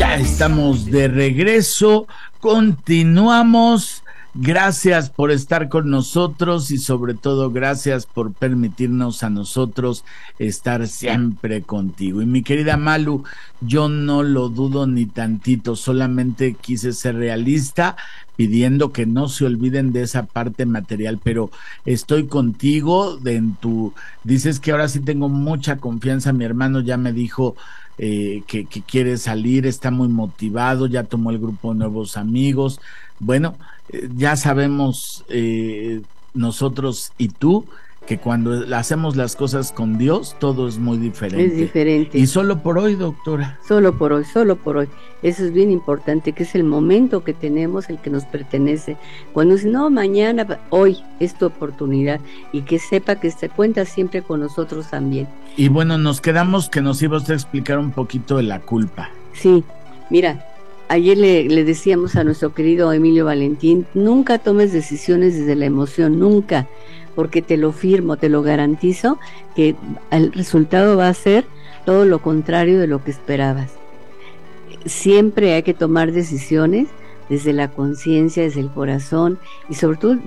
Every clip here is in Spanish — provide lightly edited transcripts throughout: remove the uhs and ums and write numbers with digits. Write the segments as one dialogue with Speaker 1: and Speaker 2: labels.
Speaker 1: Ya estamos de regreso, continuamos. Gracias por estar con nosotros y sobre todo gracias por permitirnos a nosotros estar siempre contigo. Y mi querida Malu, yo no lo dudo ni tantito, solamente quise ser realista pidiendo que no se olviden de esa parte material, pero estoy contigo dices que ahora sí tengo mucha confianza, mi hermano ya me dijo que quiere salir, está muy motivado, ya tomó el grupo de nuevos amigos. Bueno, ya sabemos nosotros y tú que cuando hacemos las cosas con Dios todo es muy diferente.
Speaker 2: Es diferente.
Speaker 1: Y solo por hoy, doctora.
Speaker 2: Solo por hoy, solo por hoy. Eso es bien importante, que es el momento que tenemos, el que nos pertenece. Cuando dice, no, mañana, hoy es tu oportunidad, y que sepa que se cuenta siempre con nosotros también.
Speaker 1: Y bueno, nos quedamos que nos ibas a explicar un poquito de la culpa.
Speaker 2: Sí, mira, ayer le decíamos a nuestro querido Emilio Valentín, nunca tomes decisiones desde la emoción, nunca, porque te lo firmo, te lo garantizo, que el resultado va a ser todo lo contrario de lo que esperabas. Siempre hay que tomar decisiones desde la conciencia, desde el corazón, y sobre todo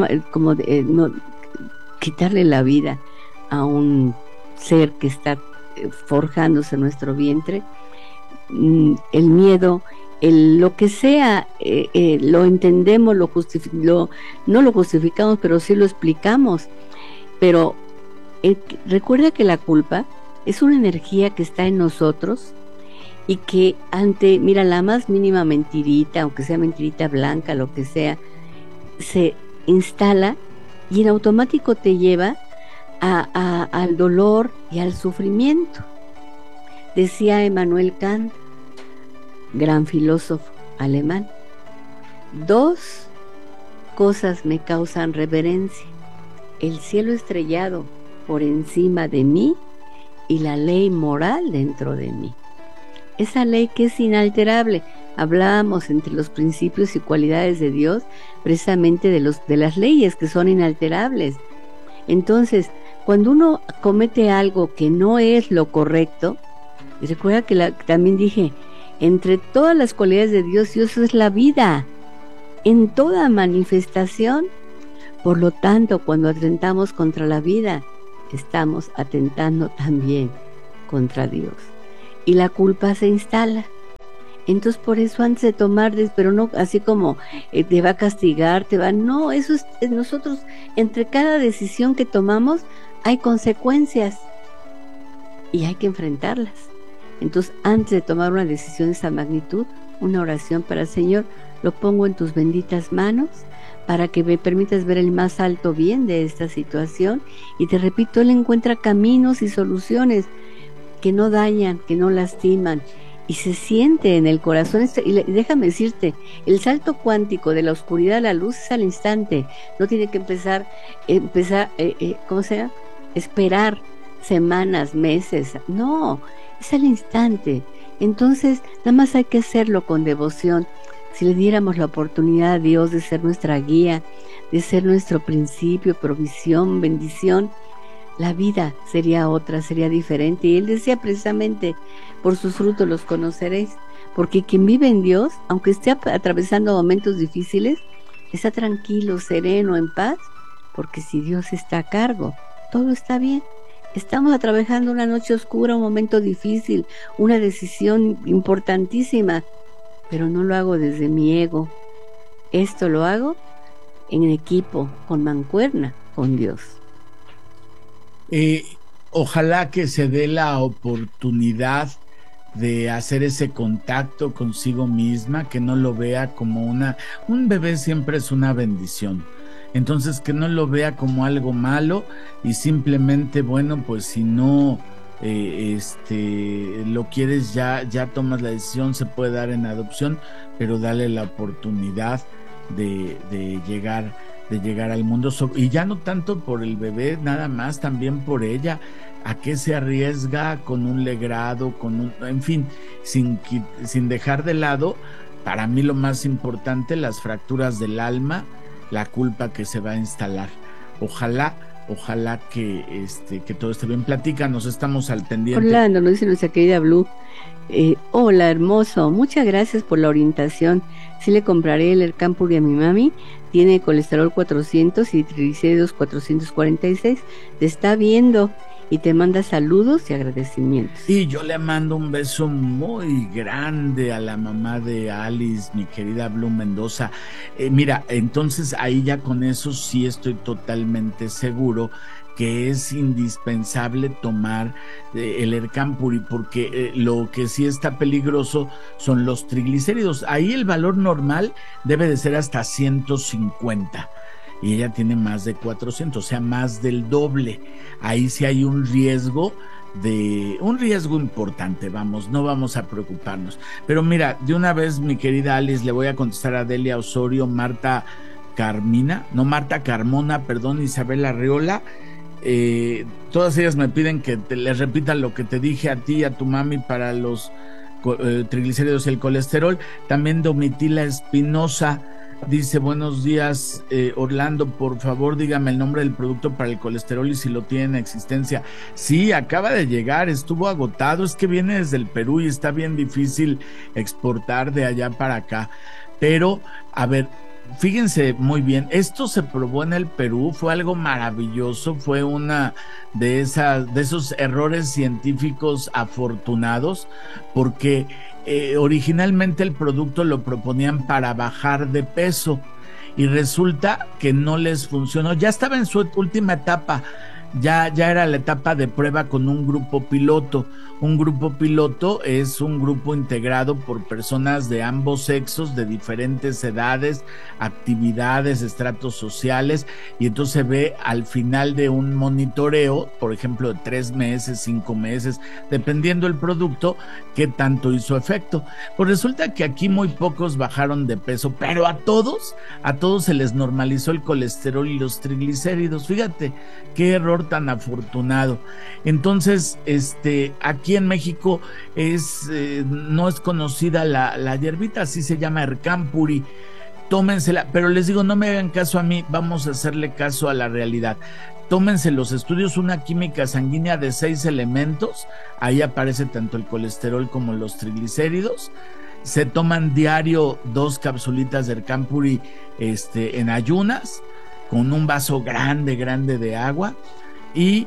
Speaker 2: no quitarle la vida a un ser que está forjándose en nuestro vientre. El miedo, lo que sea, lo entendemos, no lo justificamos, pero sí lo explicamos. Pero recuerda que la culpa es una energía que está en nosotros y que mira, la más mínima mentirita, aunque sea mentirita blanca, lo que sea, se instala y en automático te lleva al dolor y al sufrimiento. Decía Immanuel Kant, gran filósofo alemán, 2 cosas me causan reverencia: el cielo estrellado por encima de mí y la ley moral dentro de mí. Esa ley que es inalterable. Hablábamos entre los principios y cualidades de Dios precisamente de las leyes que son inalterables. Entonces, cuando uno comete algo que no es lo correcto, y recuerda que también dije, entre todas las cualidades de Dios, Dios es la vida, en toda manifestación. Por lo tanto, cuando atentamos contra la vida, estamos atentando también contra Dios. Y la culpa se instala. Entonces, por eso antes de tomar, pero no así como te va a castigar, no, eso es nosotros, entre cada decisión que tomamos hay consecuencias y hay que enfrentarlas. Entonces, antes de tomar una decisión de esa magnitud, una oración para el Señor, lo pongo en tus benditas manos para que me permitas ver el más alto bien de esta situación. Y te repito, Él encuentra caminos y soluciones que no dañan, que no lastiman, y se siente en el corazón. Y déjame decirte, el salto cuántico de la oscuridad a la luz es al instante. No tiene que esperar semanas, meses. No, es al instante. Entonces, nada más hay que hacerlo con devoción. Si le diéramos la oportunidad a Dios de ser nuestra guía, de ser nuestro principio, provisión, bendición, la vida sería otra, sería diferente. Y Él decía precisamente, por sus frutos los conoceréis, porque quien vive en Dios, aunque esté atravesando momentos difíciles, está tranquilo, sereno, en paz, porque si Dios está a cargo, todo está bien. Estamos atravesando una noche oscura, un momento difícil, una decisión importantísima, pero no lo hago desde mi ego. Esto lo hago en equipo, con mancuerna, con Dios.
Speaker 1: Ojalá que se dé la oportunidad de hacer ese contacto consigo misma, que no lo vea como un bebé siempre es una bendición. Entonces, que no lo vea como algo malo y simplemente, bueno, pues si no lo quieres, ya tomas la decisión, se puede dar en adopción, pero dale la oportunidad de llegar al mundo, y ya no tanto por el bebé nada más, también por ella. ¿A qué se arriesga con un legrado, en fin, sin dejar de lado, para mí lo más importante, las fracturas del alma, la culpa que se va a instalar? Ojalá ojalá que todo esté bien. Platícanos, estamos al pendiente.
Speaker 2: Orlando, nos dice nuestra querida Blue. Hola, hermoso, muchas gracias por la orientación. Sí le compraré el Ercampuri a mi mami. Tiene colesterol 400 y triglicéridos 446. Te está viendo y te manda saludos y agradecimientos.
Speaker 1: Y yo le mando un beso muy grande a la mamá de Alice, mi querida Blue Mendoza. Mira, entonces ahí ya con eso sí estoy totalmente seguro que es indispensable tomar el Ercampuri, porque lo que sí está peligroso son los triglicéridos. Ahí el valor normal debe de ser hasta 150 y ella tiene más de 400, o sea, más del doble. Ahí sí hay un riesgo importante, vamos, no vamos a preocuparnos. Pero mira, de una vez, mi querida Alice, le voy a contestar a Delia Osorio, Marta Carmona, perdón, Isabel Arreola. Todas ellas me piden que les repita lo que te dije a ti y a tu mami para los triglicéridos y el colesterol. También Domitila Espinosa dice: buenos días, Orlando, por favor dígame el nombre del producto para el colesterol y si lo tiene en existencia. Sí, acaba de llegar, estuvo agotado, es que viene desde el Perú y está bien difícil exportar de allá para acá. Pero, a ver, fíjense muy bien, esto se probó en el Perú, fue algo maravilloso, fue una de esos errores científicos afortunados, porque originalmente el producto lo proponían para bajar de peso y resulta que no les funcionó. Ya estaba en su última etapa, ya era la etapa de prueba con un grupo piloto. Un grupo piloto es un grupo integrado por personas de ambos sexos, de diferentes edades, actividades, estratos sociales, y entonces se ve al final de un monitoreo, por ejemplo, de 3 meses, 5 meses, dependiendo del producto, qué tanto hizo efecto. Pues resulta que aquí muy pocos bajaron de peso, pero a todos se les normalizó el colesterol y los triglicéridos. Fíjate qué error tan afortunado. Entonces, aquí en México no es conocida la hierbita, así se llama Ercampuri. Tómensela, pero les digo, no me hagan caso a mí, vamos a hacerle caso a la realidad. Tómense los estudios, una química sanguínea de 6 elementos, ahí aparece tanto el colesterol como los triglicéridos. Se toman diario 2 capsulitas de Ercampuri en ayunas, con un vaso grande de agua, y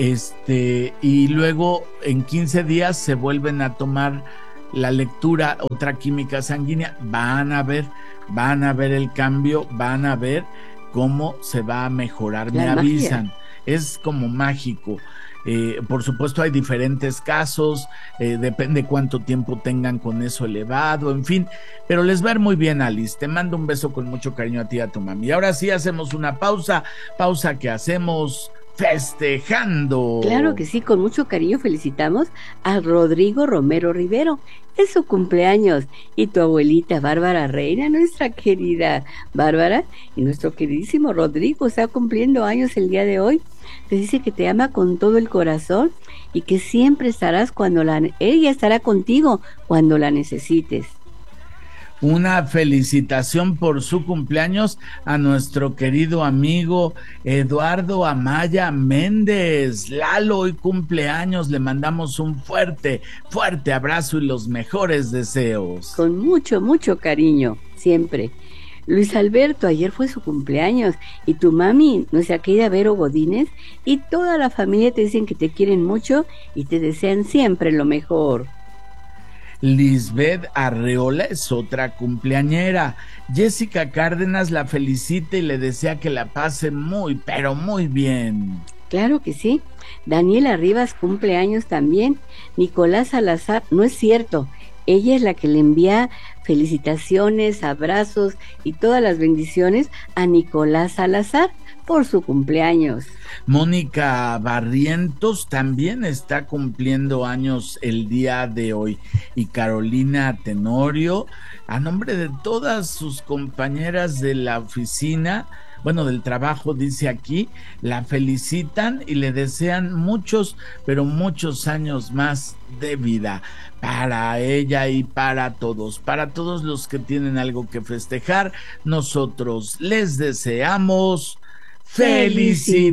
Speaker 1: luego en 15 días se vuelven a tomar la lectura, otra química sanguínea. Van a ver el cambio, van a ver cómo se va a mejorar. Me avisan, es como mágico. Por supuesto hay diferentes casos, depende cuánto tiempo tengan con eso elevado, en fin, pero les va a ir muy bien, Alice. Te mando un beso con mucho cariño a ti y a tu mami. Y ahora sí hacemos una pausa que hacemos festejando.
Speaker 2: Claro que sí, con mucho cariño felicitamos a Rodrigo Romero Rivero. Es su cumpleaños, y tu abuelita Bárbara Reina, nuestra querida Bárbara, y nuestro queridísimo Rodrigo está cumpliendo años el día de hoy. Te dice que te ama con todo el corazón y que siempre estarás ella estará contigo cuando la necesites.
Speaker 1: Una felicitación por su cumpleaños a nuestro querido amigo Eduardo Amaya Méndez. Lalo, hoy cumpleaños, le mandamos un fuerte abrazo y los mejores deseos.
Speaker 2: Con mucho, mucho cariño, siempre. Luis Alberto, ayer fue su cumpleaños y tu mami, nuestra querida Vero Godínez, y toda la familia te dicen que te quieren mucho y te desean siempre lo mejor.
Speaker 1: Lisbeth Arreola es otra cumpleañera. Jessica Cárdenas la felicita y le desea que la pase muy, pero muy bien.
Speaker 2: Claro que sí. Daniela Rivas cumple años también. Nicolás Salazar, no es cierto, ella es la que le envía felicitaciones, abrazos y todas las bendiciones a Nicolás Salazar por su cumpleaños.
Speaker 1: Mónica Barrientos también está cumpliendo años el día de hoy, y Carolina Tenorio, a nombre de todas sus compañeras de la oficina, del trabajo, dice aquí, la felicitan y le desean muchos, pero muchos años más de vida para ella y para todos los que tienen algo que festejar. Nosotros les deseamos felicidad.